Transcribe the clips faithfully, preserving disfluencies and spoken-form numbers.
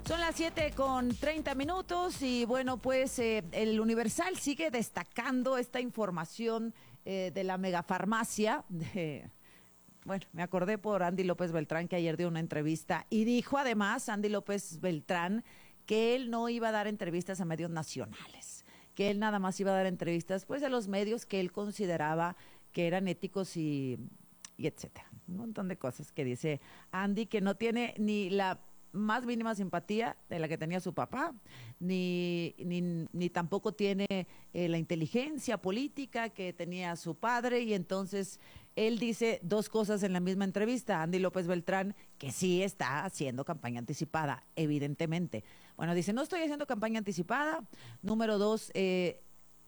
Son las siete con treinta minutos y bueno, pues eh, el Universal sigue destacando esta información eh, de la megafarmacia. De, bueno, me acordé por Andy López Beltrán, que ayer dio una entrevista y dijo además Andy López Beltrán que él no iba a dar entrevistas a medios nacionales, que él nada más iba a dar entrevistas pues a los medios que él consideraba que eran éticos y, y etcétera. Un montón de cosas que dice Andy, que no tiene ni la más mínima simpatía de la que tenía su papá, ni, ni, ni tampoco tiene eh, la inteligencia política que tenía su padre, y entonces él dice dos cosas en la misma entrevista. Andy López Beltrán, que sí está haciendo campaña anticipada, evidentemente. Bueno, dice, no estoy haciendo campaña anticipada. Número dos, eh,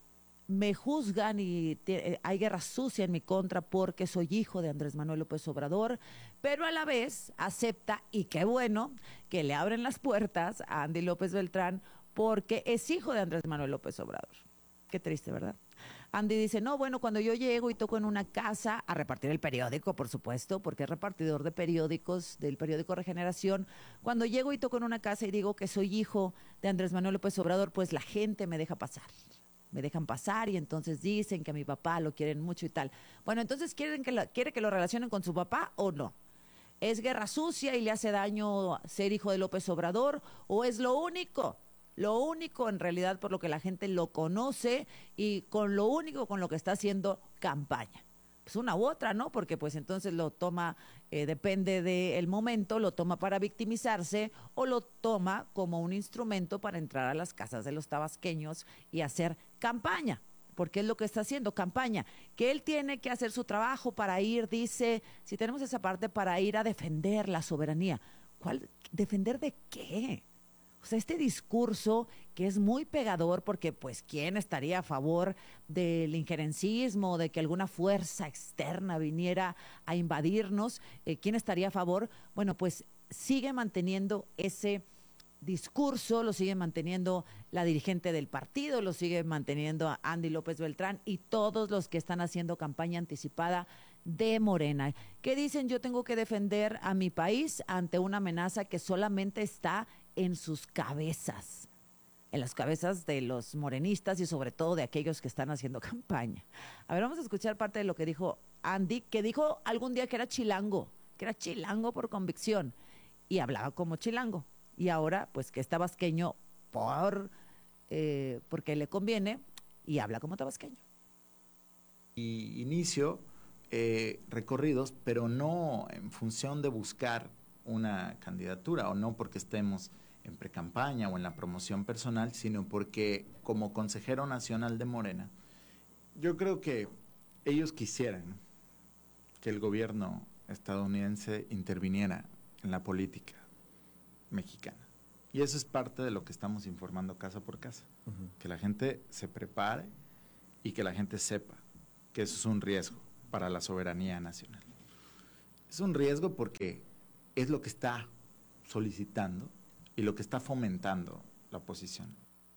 me juzgan y te, hay guerra sucia en mi contra porque soy hijo de Andrés Manuel López Obrador, pero a la vez acepta, y qué bueno, que le abren las puertas a Andy López Beltrán porque es hijo de Andrés Manuel López Obrador. Qué triste, ¿verdad? Andy dice, no, bueno, cuando yo llego y toco en una casa a repartir el periódico, por supuesto, porque es repartidor de periódicos, del periódico Regeneración, cuando llego y toco en una casa y digo que soy hijo de Andrés Manuel López Obrador, pues la gente me deja pasar. Me dejan pasar y entonces dicen que a mi papá lo quieren mucho y tal. Bueno, entonces, ¿quieren que la, ¿quiere que lo relacionen con su papá o no? ¿Es guerra sucia y le hace daño ser hijo de López Obrador? ¿O es lo único? Lo único en realidad por lo que la gente lo conoce y con lo único con lo que está haciendo campaña. Pues una u otra, ¿no? Porque pues entonces lo toma, eh, depende del momento, lo toma para victimizarse o lo toma como un instrumento para entrar a las casas de los tabasqueños y hacer campaña, porque es lo que está haciendo, campaña, que él tiene que hacer su trabajo para ir, dice, si tenemos esa parte, para ir a defender la soberanía. ¿Cuál? ¿Defender de qué? O sea, este discurso que es muy pegador, porque pues ¿quién estaría a favor del injerencismo, de que alguna fuerza externa viniera a invadirnos? Eh, ¿Quién estaría a favor? Bueno, pues sigue manteniendo ese discurso, lo sigue manteniendo la dirigente del partido, lo sigue manteniendo a Andy López Beltrán y todos los que están haciendo campaña anticipada de Morena, que dicen, yo tengo que defender a mi país ante una amenaza que solamente está en sus cabezas, en las cabezas de los morenistas y sobre todo de aquellos que están haciendo campaña. A ver, vamos a escuchar parte de lo que dijo Andy, que dijo algún día que era chilango, que era chilango por convicción y hablaba como chilango. Y ahora, pues que es tabasqueño por, eh, porque le conviene y habla como tabasqueño. Y inicio eh, recorridos, pero no en función de buscar una candidatura o no porque estemos en precampaña o en la promoción personal, sino porque como consejero nacional de Morena, yo creo que ellos quisieran que el gobierno estadounidense interviniera en la política mexicana. Y eso es parte de lo que estamos informando casa por casa. Uh-huh. Que la gente se prepare y que la gente sepa que eso es un riesgo para la soberanía nacional. Es un riesgo porque es lo que está solicitando y lo que está fomentando la oposición.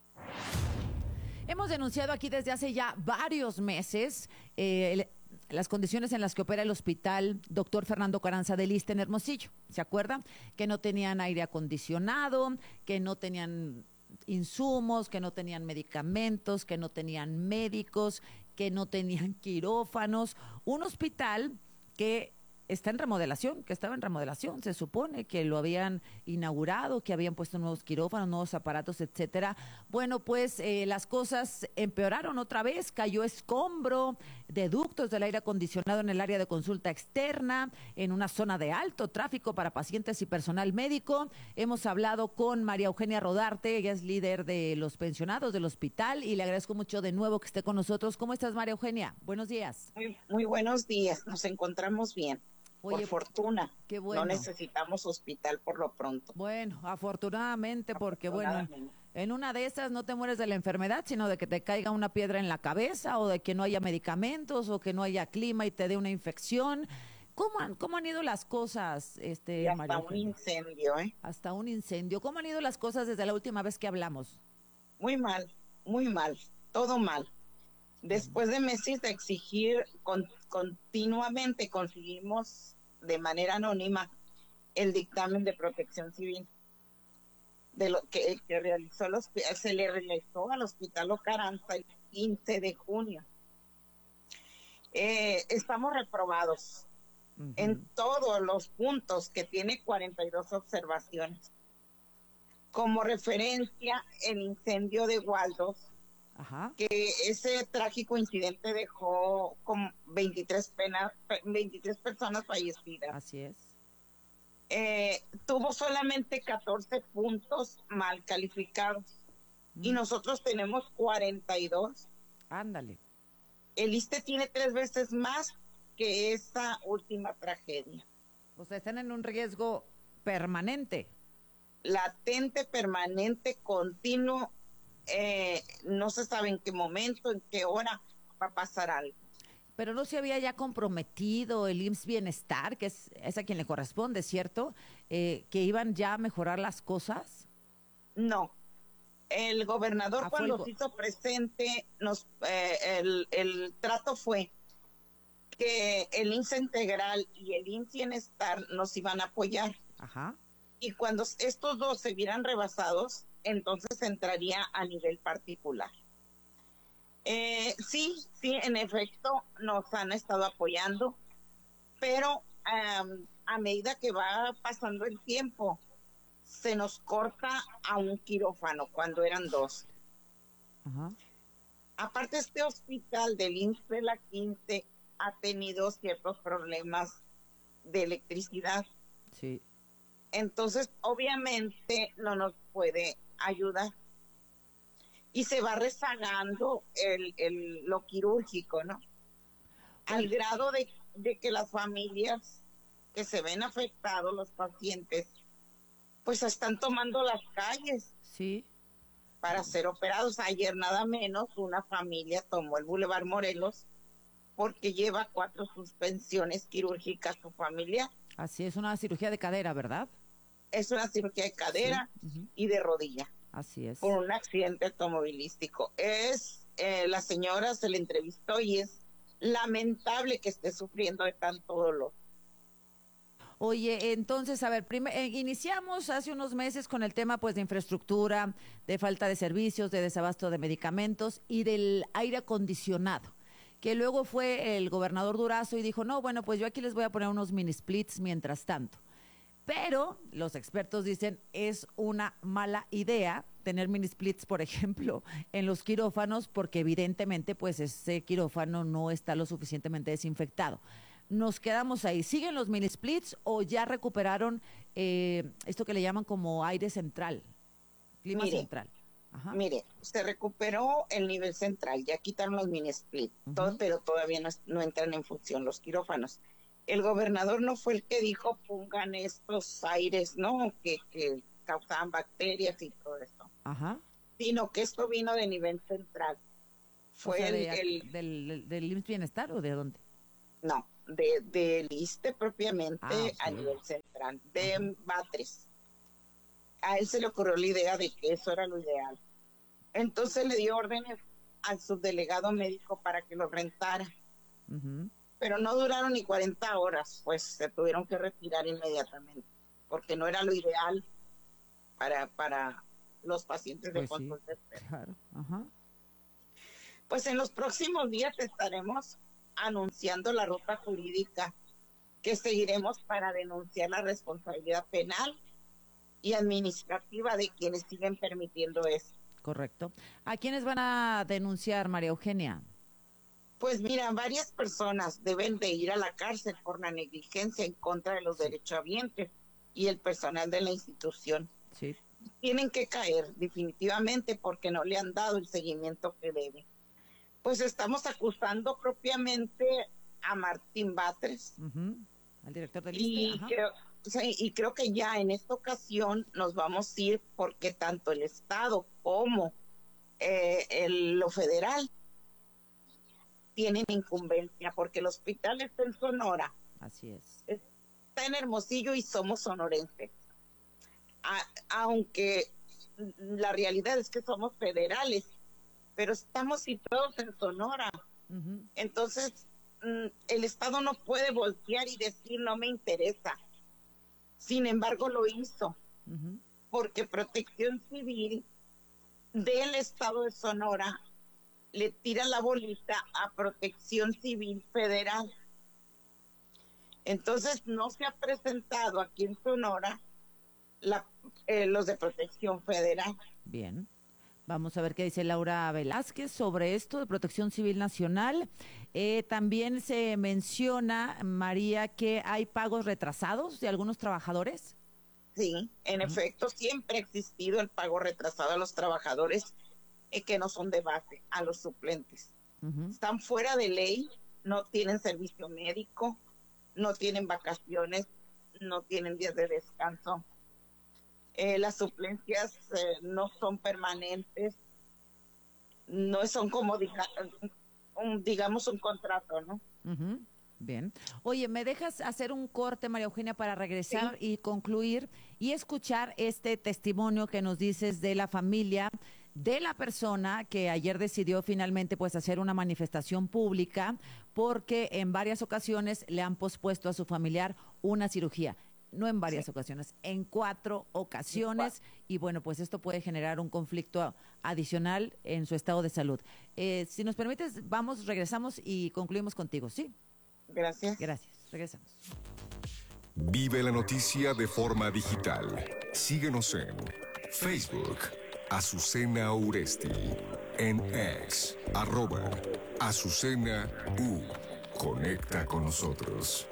Hemos denunciado aquí desde hace ya varios meses eh, el las condiciones en las que opera el hospital doctor Fernando Carranza de Lista en Hermosillo. ¿Se acuerdan? Que no tenían aire acondicionado, que no tenían insumos, que no tenían medicamentos, que no tenían médicos, que no tenían quirófanos. Un hospital que está en remodelación, que estaba en remodelación, se supone que lo habían inaugurado, que habían puesto nuevos quirófanos, nuevos aparatos, etcétera. Bueno, pues eh, las cosas empeoraron otra vez, cayó escombro de ductos del aire acondicionado en el área de consulta externa, en una zona de alto tráfico para pacientes y personal médico. Hemos hablado con María Eugenia Rodarte, ella es líder de los pensionados del hospital y le agradezco mucho de nuevo que esté con nosotros. ¿Cómo estás, María Eugenia? Buenos días. Muy, muy buenos días, nos encontramos bien. Oye, por fortuna, qué bueno. No necesitamos hospital por lo pronto. Bueno, afortunadamente, porque afortunadamente. bueno, en una de esas no te mueres de la enfermedad, sino de que te caiga una piedra en la cabeza o de que no haya medicamentos o que no haya clima y te dé una infección. ¿Cómo han, cómo han ido las cosas, este, y hasta María? un incendio, ¿eh? Hasta un incendio. ¿Cómo han ido las cosas desde la última vez que hablamos? Muy mal, muy mal, todo mal. Después de meses de exigir con, continuamente, conseguimos de manera anónima el dictamen de protección civil. de lo que, que realizó el hospital, se le realizó al Hospital Ocaranza el quince de junio. Eh, estamos reprobados uh-huh. en todos los puntos, que tiene cuarenta y dos observaciones. Como referencia, el incendio de Waldos, Ajá. que ese trágico incidente dejó con veintitrés, penas, veintitrés personas fallecidas. Así es. Eh, tuvo solamente catorce puntos mal calificados mm. y nosotros tenemos cuarenta y dos. Ándale. El ISSSTE tiene tres veces más que esa última tragedia. O sea, están en un riesgo permanente. Latente, permanente, continuo. Eh, no se sabe en qué momento, en qué hora va a pasar algo. Pero no se había ya comprometido el I M S S Bienestar, que es, es a quien le corresponde, ¿cierto? Eh, que iban ya a mejorar las cosas. No. El gobernador ah, cuando se hizo presente, nos, eh, el, el trato fue que el I M S S Integral y el I M S S Bienestar nos iban a apoyar. Ajá. Y cuando estos dos se vieran rebasados, entonces entraría a nivel particular. Eh, sí, sí, en efecto, nos han estado apoyando, pero um, a medida que va pasando el tiempo, se nos corta a un quirófano cuando eran dos. Ajá. Aparte, este hospital del I M S S de la quince ha tenido ciertos problemas de electricidad. Sí. Entonces, obviamente, no nos puede ayudar. Y se va rezagando el, el, lo quirúrgico, ¿no? Al grado de, de que las familias que se ven afectados, los pacientes, pues están tomando las calles. Sí. Para ser operados. Ayer nada menos una familia tomó el Boulevard Morelos porque lleva cuatro suspensiones quirúrgicas su familia. Así es, una cirugía de cadera, ¿verdad? Es una cirugía de cadera sí. uh-huh. y de rodilla. Así es. Por un accidente automovilístico. Es, eh, la señora se le entrevistó y es lamentable que esté sufriendo de tanto dolor. Oye, entonces, a ver, prim- eh, iniciamos hace unos meses con el tema pues de infraestructura, de falta de servicios, de desabasto de medicamentos y del aire acondicionado, que luego fue el gobernador Durazo y dijo, no, bueno, pues yo aquí les voy a poner unos mini splits mientras tanto. Pero los expertos dicen es una mala idea tener mini splits, por ejemplo, en los quirófanos, porque evidentemente pues ese quirófano no está lo suficientemente desinfectado. Nos quedamos ahí. ¿Siguen los mini splits o ya recuperaron eh, esto que le llaman como aire central, clima mire, central? Ajá. Mire, se recuperó el nivel central, ya quitaron los mini splits, uh-huh. todo, pero todavía no, no entran en función los quirófanos. El gobernador no fue el que dijo pongan estos aires, ¿no? Que, que causaban bacterias y todo eso. Ajá. Sino que esto vino de nivel central. Fue o sea, el, de, el del, del, del I M S S Bienestar o de dónde? No, de del ISSSTE propiamente ah, okay. a nivel central, de uh-huh. Batres. A él se le ocurrió la idea de que eso era lo ideal. Entonces le dio órdenes al subdelegado médico para que lo rentara. Uh-huh. Pero no duraron ni cuarenta horas, pues se tuvieron que retirar inmediatamente, porque no era lo ideal para, para los pacientes de pues consulta. Sí, claro. Ajá. Pues en los próximos días estaremos anunciando la ruta jurídica que seguiremos para denunciar la responsabilidad penal y administrativa de quienes siguen permitiendo eso. Correcto. ¿A quiénes van a denunciar, María Eugenia? Pues mira, varias personas deben de ir a la cárcel por la negligencia en contra de los sí. derechohabientes y el personal de la institución. Sí. Tienen que caer definitivamente porque no le han dado el seguimiento que debe. Pues estamos acusando propiamente a Martín Batres. Uh-huh. Al director del y ISSSTE. creo, sí, y creo que ya en esta ocasión nos vamos a ir porque tanto el Estado como eh, el, lo federal tienen incumbencia porque el hospital está en Sonora. Así es. Está en Hermosillo y somos sonorenses. A, aunque la realidad es que somos federales, pero estamos situados en Sonora. Uh-huh. Entonces, mm, el Estado no puede voltear y decir no me interesa. Sin embargo, lo hizo. Uh-huh. porque Protección Civil del Estado de Sonora le tira la bolita a Protección Civil Federal. Entonces no se ha presentado aquí en Sonora la, eh, los de Protección Federal. Bien. Vamos a ver qué dice Laura Velázquez sobre esto de Protección Civil Nacional. Eh, también se menciona, María, que hay pagos retrasados de algunos trabajadores. Sí, en uh-huh. efecto, siempre ha existido el pago retrasado a los trabajadores eh, que no son de base, a los suplentes. Uh-huh. Están fuera de ley, no tienen servicio médico, no tienen vacaciones, no tienen días de descanso. Eh, las suplencias eh, no son permanentes, no son como diga, un, digamos un contrato, ¿no? Uh-huh. Bien. Oye, ¿me dejas hacer un corte, María Eugenia, para regresar sí. y concluir y escuchar este testimonio que nos dices de la familia de la persona que ayer decidió finalmente pues hacer una manifestación pública porque en varias ocasiones le han pospuesto a su familiar una cirugía? No en varias sí. ocasiones, en cuatro ocasiones. Sí, y bueno, pues esto puede generar un conflicto adicional en su estado de salud. Eh, si nos permites, vamos, regresamos y concluimos contigo, ¿sí? Gracias. Gracias, regresamos. Vive la noticia de forma digital. Síguenos en Facebook, Azucena Uresti, en X, arroba Azucena U. Conecta con nosotros.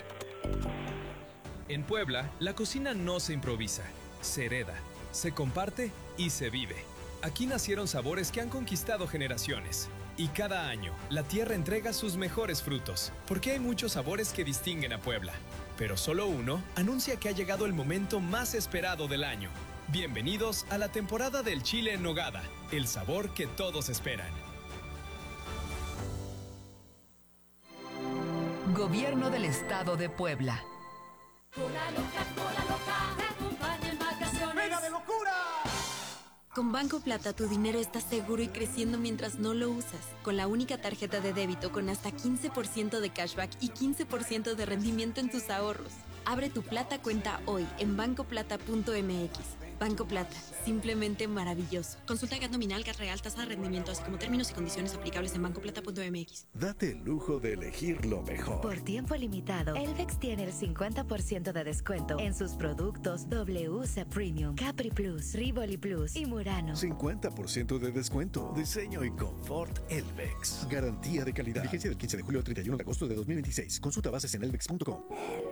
En Puebla, la cocina no se improvisa, se hereda, se comparte y se vive. Aquí nacieron sabores que han conquistado generaciones. Y cada año, la tierra entrega sus mejores frutos, porque hay muchos sabores que distinguen a Puebla. Pero solo uno anuncia que ha llegado el momento más esperado del año. Bienvenidos a la temporada del chile en nogada, el sabor que todos esperan. Gobierno del Estado de Puebla. Cola loca, cola loca, te acompaña en vacaciones. ¡Mega de locura! Con Banco Plata tu dinero está seguro y creciendo mientras no lo usas. Con la única tarjeta de débito con hasta quince por ciento de cashback y quince por ciento de rendimiento en tus ahorros. Abre tu Plata cuenta hoy en banco plata punto m x. Banco Plata, simplemente maravilloso. Consulta G A T nominal, G A T real, tasa de rendimiento, así como términos y condiciones aplicables en banco plata punto m x. Date el lujo de elegir lo mejor. Por tiempo limitado, Elvex tiene el cincuenta por ciento de descuento en sus productos W C Premium, Capri Plus, Rivoli Plus y Murano. cincuenta por ciento de descuento. Diseño y confort Elvex. Garantía de calidad. Vigencia del quince de julio al treinta y uno de agosto de dos mil veintiséis. Consulta bases en elvex punto com.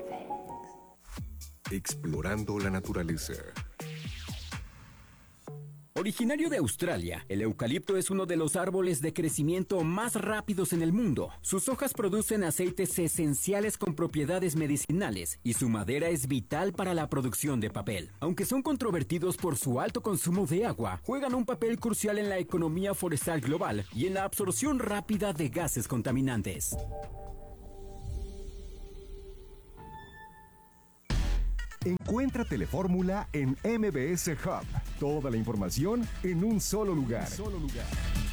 Explorando la naturaleza. Originario de Australia, el eucalipto es uno de los árboles de crecimiento más rápidos en el mundo. Sus hojas producen aceites esenciales con propiedades medicinales y su madera es vital para la producción de papel. Aunque son controvertidos por su alto consumo de agua, juegan un papel crucial en la economía forestal global y en la absorción rápida de gases contaminantes. Encuentra Telefórmula en M B S Hub. Toda la información en un solo lugar. Solo lugar.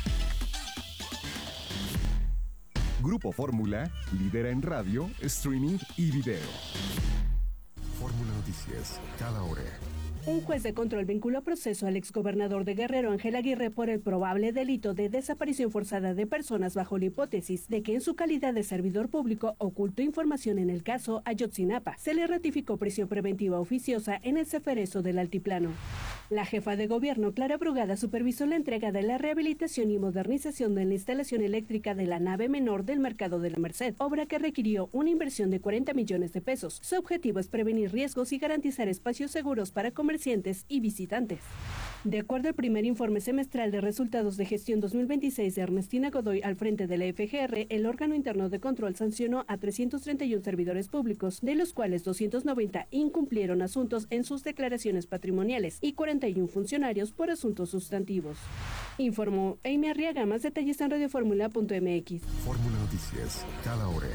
Grupo Fórmula lidera en radio, streaming y video. Fórmula Noticias, cada hora. Un juez de control vinculó a proceso al exgobernador de Guerrero, Ángel Aguirre, por el probable delito de desaparición forzada de personas bajo la hipótesis de que en su calidad de servidor público ocultó información en el caso Ayotzinapa. Se le ratificó prisión preventiva oficiosa en el Ceferezo del Altiplano. La jefa de gobierno, Clara Brugada, supervisó la entrega de la rehabilitación y modernización de la instalación eléctrica de la nave menor del Mercado de la Merced, obra que requirió una inversión de cuarenta millones de pesos. Su objetivo es prevenir riesgos y garantizar espacios seguros para comerciantes y visitantes. De acuerdo al primer informe semestral de resultados de gestión dos mil veintiséis de Ernestina Godoy al frente de la F G R, el órgano interno de control sancionó a trescientos treinta y uno servidores públicos, de los cuales doscientos noventa incumplieron asuntos en sus declaraciones patrimoniales y cuarenta y uno funcionarios por asuntos sustantivos. Informó Amy Arriaga. Más detalles en radioformula punto m x. Fórmula Noticias, cada hora.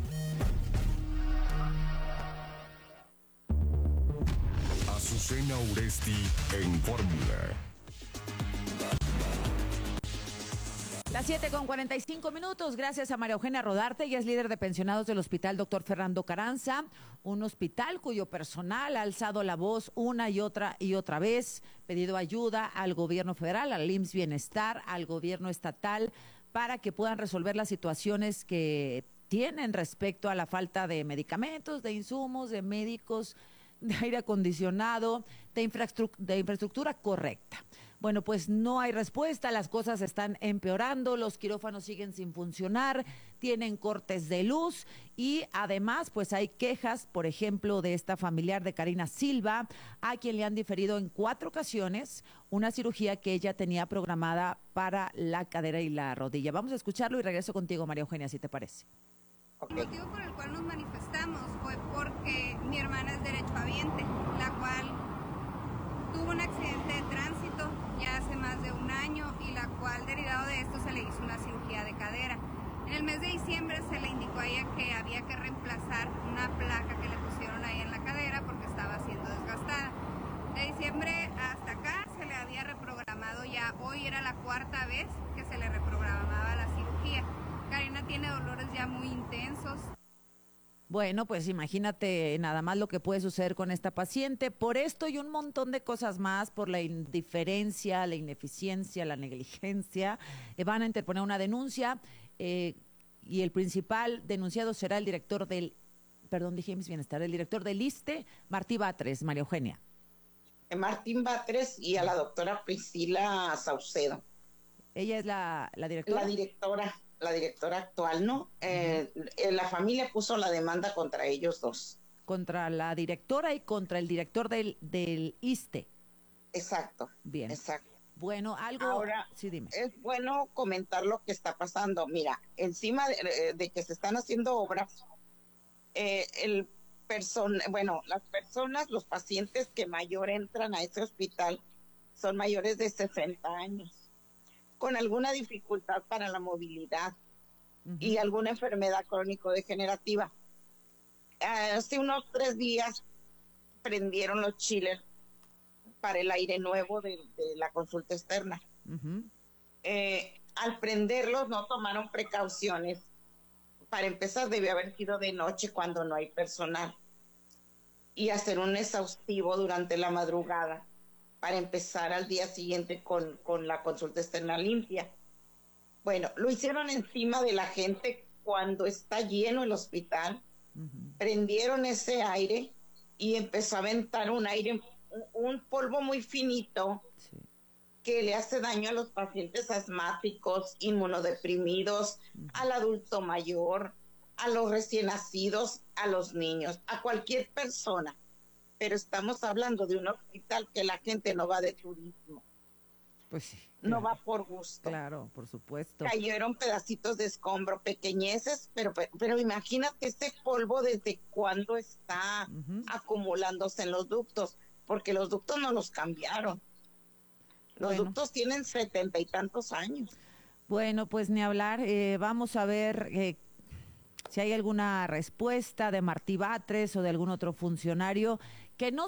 Azucena Uresti en Fórmula. Las siete con cuarenta y cinco minutos, gracias a María Eugenia Rodarte, ella es líder de pensionados del Hospital Doctor Fernando Carranza, un hospital cuyo personal ha alzado la voz una y otra y otra vez, pedido ayuda al gobierno federal, al I M S S Bienestar, al gobierno estatal, para que puedan resolver las situaciones que tienen respecto a la falta de medicamentos, de insumos, de médicos, de aire acondicionado, de infraestructura, de infraestructura correcta. Bueno, pues no hay respuesta, las cosas están empeorando, los quirófanos siguen sin funcionar, tienen cortes de luz y además pues hay quejas, por ejemplo, de esta familiar de Karina Silva, a quien le han diferido en cuatro ocasiones una cirugía que ella tenía programada para la cadera y la rodilla. Vamos a escucharlo y regreso contigo, María Eugenia, si te parece. Okay. El motivo por el cual nos manifestamos fue porque mi hermana es derechohabiente, la cual tuvo un accidente de tránsito ya hace más de un año y la cual derivado de esto se le hizo una cirugía de cadera. En el mes de diciembre se le indicó a ella que había que reemplazar una placa que le pusieron ahí en la cadera porque estaba siendo desgastada. De diciembre hasta acá se le había reprogramado ya, hoy era la cuarta vez que se le reprogramaba la cirugía. Karina tiene dolores ya muy intensos. Bueno, pues imagínate nada más lo que puede suceder con esta paciente. Por esto y un montón de cosas más, por la indiferencia, la ineficiencia, la negligencia, eh, van a interponer una denuncia eh, y el principal denunciado será el director del, perdón, dije I M S S Bienestar, el director del ISSSTE, Martí Batres. María Eugenia. Martín Batres y a la doctora Priscila Saucedo. Ella es la, la directora. La directora. La directora actual, ¿no? Eh, uh-huh. La familia puso la demanda contra ellos dos. Contra la directora y contra el director del, del ISSSTE. Exacto. Bien. Exacto. Bueno, algo... Ahora, sí, dime. Es bueno comentar lo que está pasando. Mira, encima de, de que se están haciendo obras, eh, el person, bueno, las personas, los pacientes que mayor entran a ese hospital son mayores de sesenta años. Con alguna dificultad para la movilidad uh-huh. y alguna enfermedad crónico-degenerativa. Hace unos tres días prendieron los chillers para el aire nuevo de, de la consulta externa. Uh-huh. Eh, al prenderlos no tomaron precauciones. Para empezar, debió haber sido de noche cuando no hay personal. Y hacer un exhaustivo durante la madrugada, para empezar al día siguiente con, con la consulta externa limpia. Bueno, lo hicieron encima de la gente cuando está lleno el hospital, uh-huh. prendieron ese aire y empezó a aventar un aire, un, un polvo muy finito sí. que le hace daño a los pacientes asmáticos, inmunodeprimidos, uh-huh. al adulto mayor, a los recién nacidos, a los niños, a cualquier persona. Pero estamos hablando de un hospital que la gente no va de turismo. Pues sí. No va por gusto. Claro, por supuesto. Cayeron pedacitos de escombro, pequeñeces, pero, pero imagínate ese polvo desde cuándo está uh-huh. acumulándose en los ductos, porque los ductos no los cambiaron. Los bueno. ductos tienen setenta y tantos años. Bueno, pues ni hablar. Eh, vamos a ver... Eh, si hay alguna respuesta de Martí Batres o de algún otro funcionario que no